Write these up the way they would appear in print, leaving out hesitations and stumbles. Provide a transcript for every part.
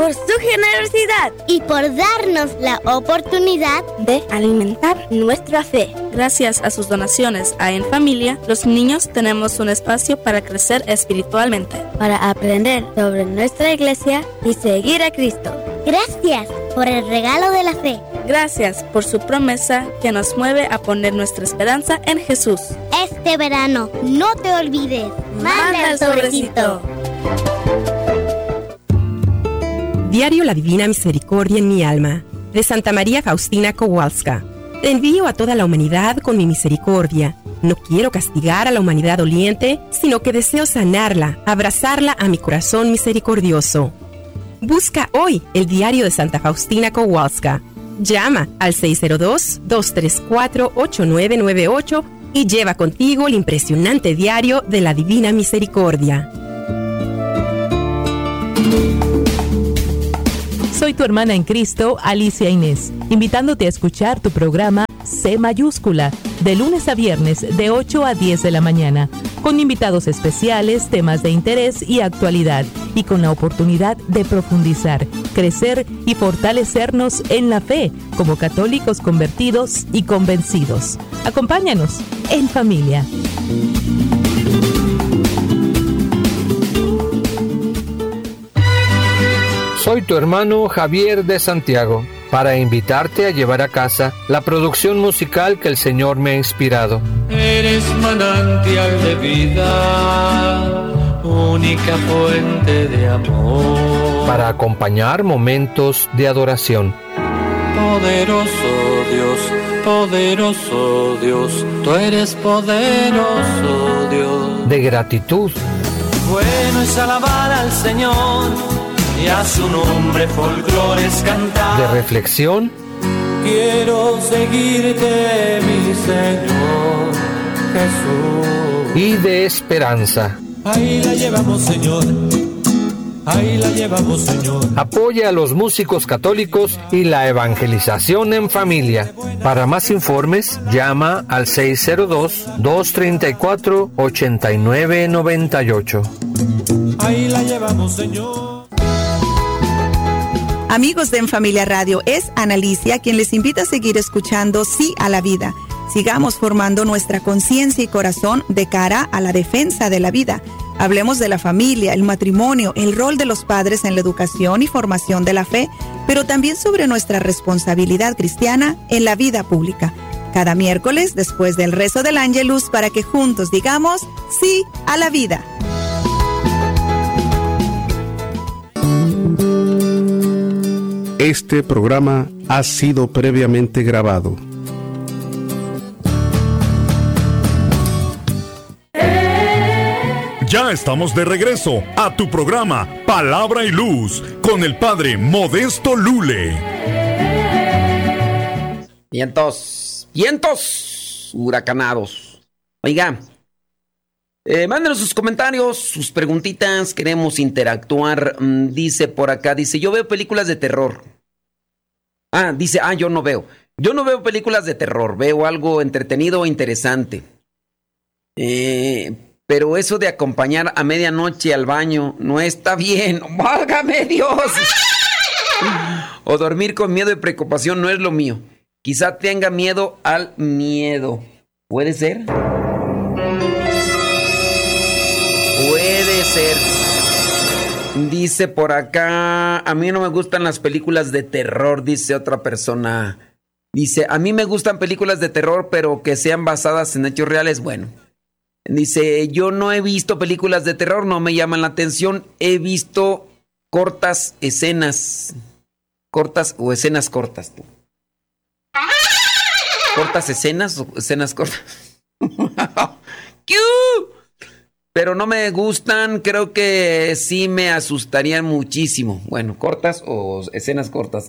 por su generosidad y por darnos la oportunidad de alimentar nuestra fe. Gracias a sus donaciones a En Familia, los niños tenemos un espacio para crecer espiritualmente, para aprender sobre nuestra iglesia y seguir a Cristo. Gracias por el regalo de la fe. Gracias por su promesa que nos mueve a poner nuestra esperanza en Jesús. Este verano, no te olvides. Manda el sobrecito. Diario La Divina Misericordia en mi alma, de Santa María Faustina Kowalska. Te envío a toda la humanidad con mi misericordia. No quiero castigar a la humanidad doliente, sino que deseo sanarla, abrazarla a mi corazón misericordioso. Busca hoy el diario de Santa Faustina Kowalska. Llama al 602-234-8998 y lleva contigo el impresionante diario de la Divina Misericordia. Soy tu hermana en Cristo, Alicia Inés, invitándote a escuchar tu programa C Mayúscula, de lunes a viernes de 8 a 10 de la mañana, con invitados especiales, temas de interés y actualidad, y con la oportunidad de profundizar, crecer y fortalecernos en la fe, como católicos convertidos y convencidos. Acompáñanos en familia. Soy tu hermano Javier de Santiago, para invitarte a llevar a casa la producción musical que el Señor me ha inspirado. Eres manantial de vida, única fuente de amor. Para acompañar momentos de adoración. Poderoso Dios, tú eres poderoso Dios. De gratitud. Bueno es alabar al Señor y a su nombre folclores cantar. De reflexión. Quiero seguirte, mi Señor Jesús. Y de esperanza. Ahí la llevamos, Señor. Ahí la llevamos, Señor. Apoya a los músicos católicos y la evangelización en familia. Para más informes, llama al 602-234-8998. Ahí la llevamos, Señor. Amigos de En Familia Radio, es Ana Alicia quien les invita a seguir escuchando Sí a la Vida. Sigamos formando nuestra conciencia y corazón de cara a la defensa de la vida. Hablemos de la familia, el matrimonio, el rol de los padres en la educación y formación de la fe, pero también sobre nuestra responsabilidad cristiana en la vida pública. Cada miércoles, después del rezo del Ángelus, para que juntos digamos sí a la vida. Este programa ha sido previamente grabado. Ya estamos de regreso a tu programa Palabra y Luz con el Padre Modesto Lule. Vientos huracanados. Oiga, mándenos sus comentarios, sus preguntitas, queremos interactuar. Dice por acá, yo veo películas de terror. Yo no veo películas de terror, veo algo entretenido e interesante. Pero eso de acompañar a medianoche al baño no está bien. ¡Válgame Dios! O dormir con miedo y preocupación no es lo mío. Quizá tenga miedo al miedo. ¿Puede ser? Puede ser. Dice por acá, a mí no me gustan las películas de terror, dice otra persona. Dice, a mí me gustan películas de terror, pero que sean basadas en hechos reales. Bueno. Dice, yo no he visto películas de terror, no me llaman la atención. He visto cortas escenas. ¿Cortas o escenas cortas? Tú? ¿Cortas escenas o escenas cortas? Pero no me gustan, creo que sí me asustarían muchísimo. Bueno, ¿cortas o escenas cortas?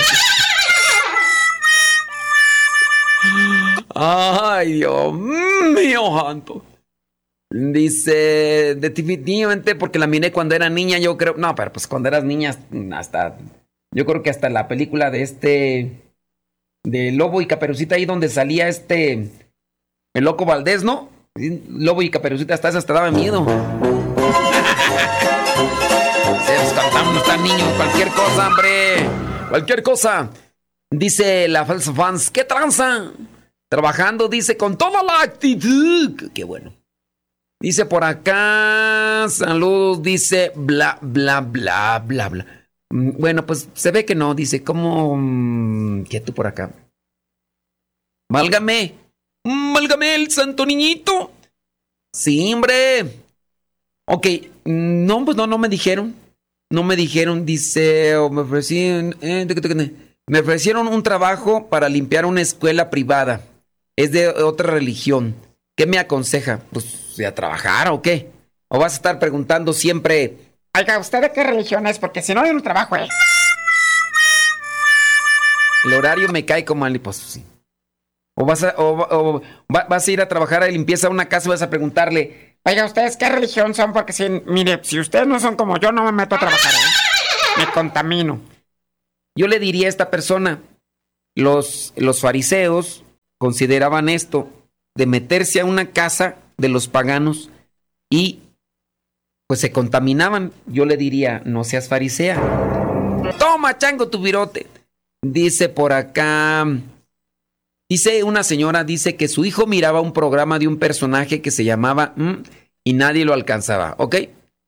Ay, Dios mío, santo. Dice, definitivamente porque la miré cuando era niña, yo creo. No, pero pues cuando eras niña, hasta. Yo creo que hasta la película de Lobo y Caperucita, ahí donde salía el Loco Valdés, ¿no? Lobo y Caperucita, hasta daba miedo. Se nos cantamos importa, niño? Cualquier cosa, hombre. Cualquier cosa. Dice la falsa fans, ¿qué tranza? Trabajando, dice, con toda la actitud. Qué bueno. Dice por acá, saludos, dice, bla, bla, bla, bla, bla. Bueno, pues se ve que no, dice, ¿cómo? ¿Qué tú por acá? Válgame el santo niñito. Sí, hombre. Ok, no, pues no me dijeron. No me dijeron, dice, me ofrecieron un trabajo para limpiar una escuela privada. Es de otra religión. ¿Qué me aconseja? Pues, ¿a trabajar o qué? ¿O vas a estar preguntando siempre, oiga, ¿usted de qué religión es? Porque si no, yo no trabajo, El horario me cae como al... Pues sí. O vas a ir a trabajar a limpieza a una casa y vas a preguntarle, oiga, ¿ustedes qué religión son? Porque si, mire, si ustedes no son como yo, no me meto a trabajar, Me contamino. Yo le diría a esta persona, los fariseos consideraban esto de meterse a una casa de los paganos y pues se contaminaban. Yo le diría, no seas farisea. Toma, chango, tu virote. Dice por acá... Dice una señora, dice que su hijo miraba un programa de un personaje que se llamaba y nadie lo alcanzaba, ¿ok?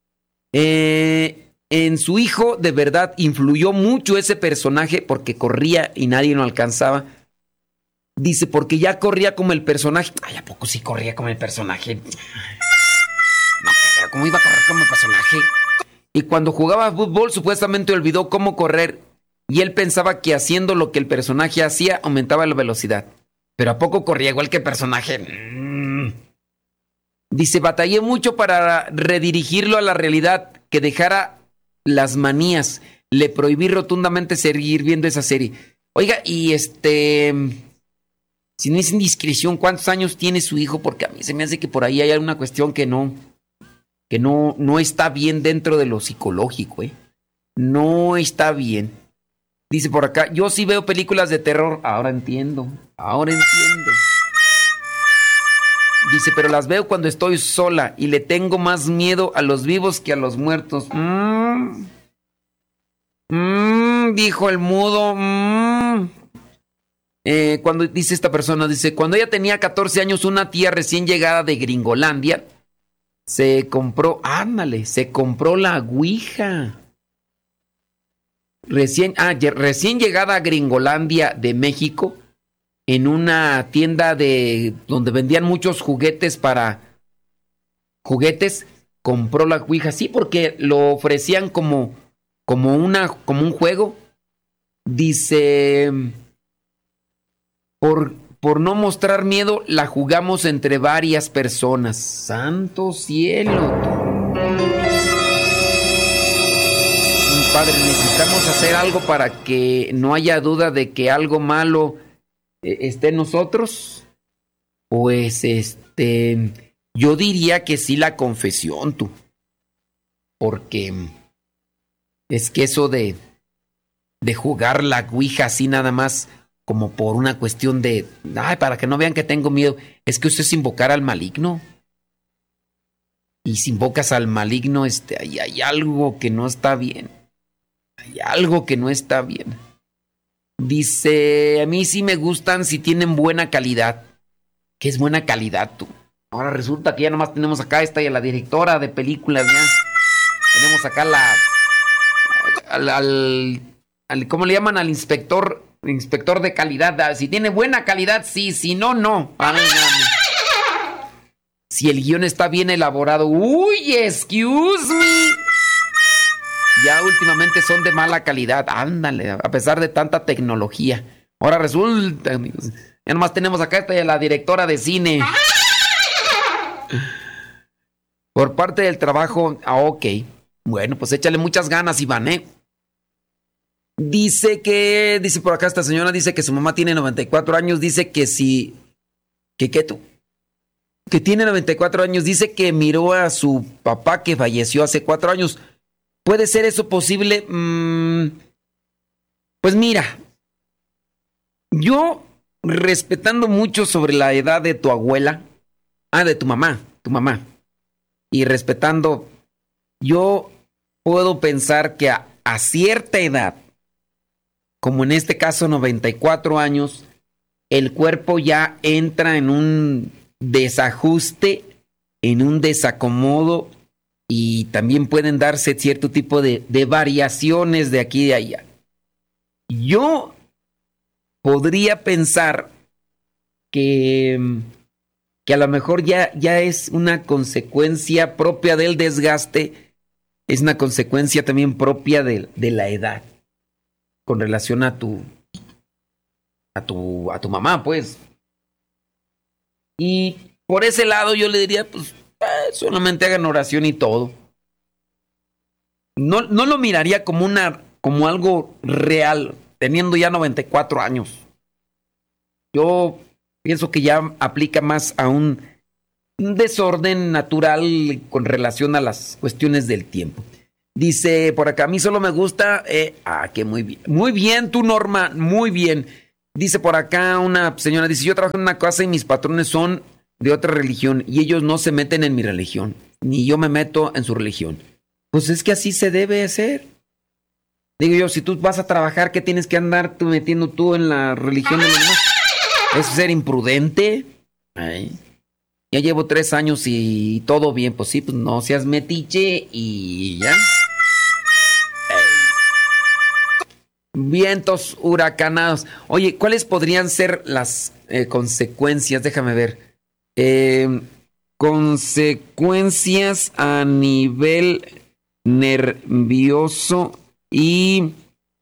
En su hijo de verdad influyó mucho ese personaje porque corría y nadie lo alcanzaba. Dice, porque ya corría como el personaje. Ay, ¿a poco sí corría como el personaje? No, pero ¿cómo iba a correr como el personaje? Y cuando jugaba fútbol supuestamente olvidó cómo correr. Y él pensaba que haciendo lo que el personaje hacía aumentaba la velocidad. Pero ¿a poco corría igual que el personaje? Dice, batallé mucho para redirigirlo a la realidad, que dejara las manías. Le prohibí rotundamente seguir viendo esa serie. Oiga, y si no es indiscreción, ¿cuántos años tiene su hijo? Porque a mí se me hace que por ahí hay alguna cuestión que no está bien dentro de lo psicológico, No está bien. Dice por acá, yo sí veo películas de terror. Ahora entiendo. Dice, pero las veo cuando estoy sola y le tengo más miedo a los vivos que a los muertos. Dijo el mudo. Cuando dice esta persona, dice, cuando ella tenía 14 años, una tía recién llegada de Gringolandia se compró la Ouija. Recién llegada a Gringolandia de México, en una tienda donde vendían muchos juguetes compró la Ouija. Sí, porque lo ofrecían como un juego. Dice, por no mostrar miedo, la jugamos entre varias personas. ¡Santo cielo! Padre, necesitamos hacer algo para que no haya duda de que algo malo esté en nosotros. Pues yo diría que sí, la confesión, tú. Porque es que eso de jugar la Ouija así nada más como por una cuestión de, para que no vean que tengo miedo, es que usted es invocar al maligno. Y si invocas al maligno, hay algo que no está bien. Hay algo que no está bien. Dice, a mí sí me gustan si tienen buena calidad. ¿Qué es buena calidad, tú? Ahora resulta que ya nomás tenemos acá la directora de películas, ya. Tenemos acá ¿cómo le llaman? Al inspector de calidad. Si tiene buena calidad, sí. Si no, no. Si el guión está bien elaborado. ¡Uy, excuse me! Ya últimamente son de mala calidad. Ándale, a pesar de tanta tecnología. Ahora resulta, amigos, ya nomás tenemos acá la directora de cine. Por parte del trabajo, ok. Bueno, pues échale muchas ganas, Iván, Dice por acá esta señora, dice que su mamá tiene 94 años, dice que si... ¿Qué tú? Que tiene 94 años, dice que miró a su papá que falleció hace 4 años. ¿Puede ser eso posible? Pues mira, yo respetando mucho sobre la edad de tu abuela, de tu mamá, y respetando, yo puedo pensar que a a cierta edad, como en este caso 94 años, el cuerpo ya entra en un desajuste, en un desacomodo, y también pueden darse cierto tipo de variaciones de aquí y de allá. Yo podría pensar que a lo mejor ya es una consecuencia propia del desgaste, es una consecuencia también propia de la edad, con relación a tu mamá, pues. Y por ese lado yo le diría, pues, solamente hagan oración y todo. No lo miraría como algo real, teniendo ya 94 años. Yo pienso que ya aplica más a un desorden natural con relación a las cuestiones del tiempo. Dice por acá, a mí solo me gusta... que muy bien. Muy bien, tú, Norma, muy bien. Dice por acá una señora, dice, yo trabajo en una casa y mis patrones son de otra religión y ellos no se meten en mi religión, ni yo me meto en su religión. Pues es que así se debe hacer. Digo yo, si tú vas a trabajar, ¿qué tienes que andar tú metiendo tú en la religión de los demás? ¿Es ser imprudente? Ay. Ya llevo 3 años y todo bien. Pues sí, pues no seas metiche y ya. Vientos huracanados. Oye, ¿cuáles podrían ser las consecuencias? Déjame ver. Consecuencias a nivel nervioso y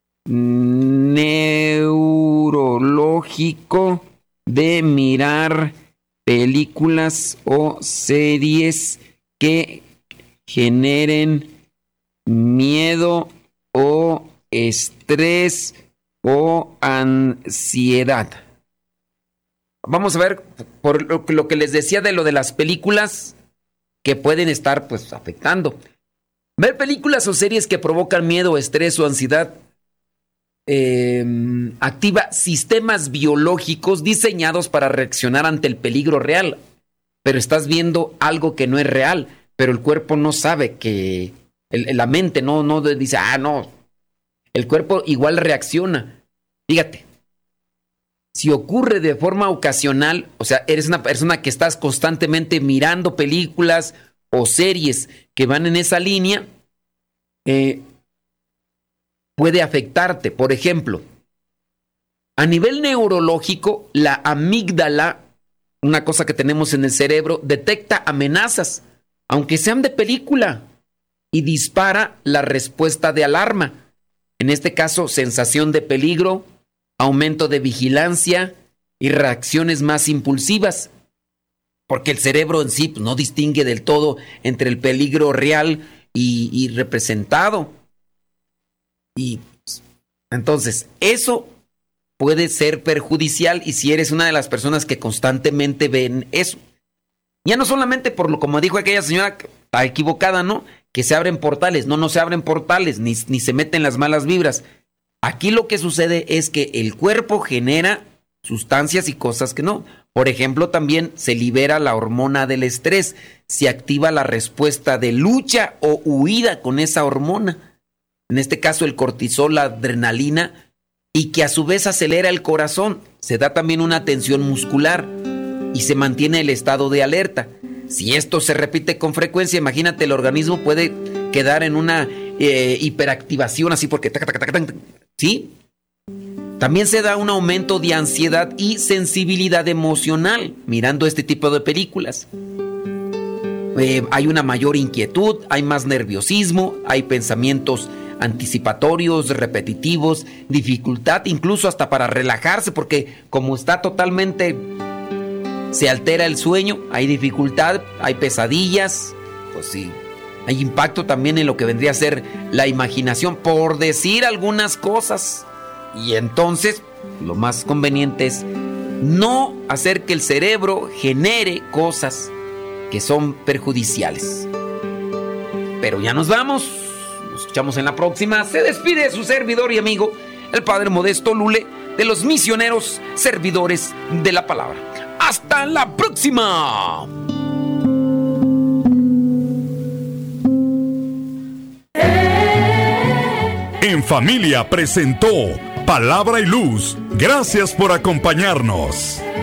neurológico de mirar películas o series que generen miedo o estrés o ansiedad. Vamos a ver por lo que les decía de lo de las películas que pueden estar pues afectando. Ver películas o series que provocan miedo, estrés o ansiedad activa sistemas biológicos diseñados para reaccionar ante el peligro real. Pero estás viendo algo que no es real, pero el cuerpo no sabe que... la mente no dice, no. El cuerpo igual reacciona. Fíjate, si ocurre de forma ocasional, o sea, eres una persona que estás constantemente mirando películas o series que van en esa línea, puede afectarte. Por ejemplo, a nivel neurológico, la amígdala, una cosa que tenemos en el cerebro, detecta amenazas, aunque sean de película, y dispara la respuesta de alarma. En este caso, sensación de peligro, aumento de vigilancia y reacciones más impulsivas. Porque el cerebro en sí no distingue del todo entre el peligro real y representado. Y entonces, eso puede ser perjudicial y si eres una de las personas que constantemente ven eso. Ya no solamente por lo, como dijo aquella señora, está equivocada, ¿no? Que se abren portales. No se abren portales, ni se meten las malas vibras. Aquí lo que sucede es que el cuerpo genera sustancias y cosas que no. Por ejemplo, también se libera la hormona del estrés. Se activa la respuesta de lucha o huida con esa hormona. En este caso, el cortisol, la adrenalina, y que a su vez acelera el corazón. Se da también una tensión muscular y se mantiene el estado de alerta. Si esto se repite con frecuencia, imagínate, el organismo puede quedar en una hiperactivación así porque... ¿Sí? También se da un aumento de ansiedad y sensibilidad emocional mirando este tipo de películas. Hay una mayor inquietud, hay más nerviosismo, hay pensamientos anticipatorios, repetitivos, dificultad incluso hasta para relajarse, porque como está totalmente, se altera el sueño, hay dificultad, hay pesadillas, pues sí, hay impacto también en lo que vendría a ser la imaginación, por decir algunas cosas. Y entonces, lo más conveniente es no hacer que el cerebro genere cosas que son perjudiciales. Pero ya nos vamos. Nos escuchamos en la próxima. Se despide su servidor y amigo, el Padre Modesto Lule, de los misioneros servidores de la palabra. ¡Hasta la próxima! en Familia presentó Palabra y Luz. Gracias por acompañarnos.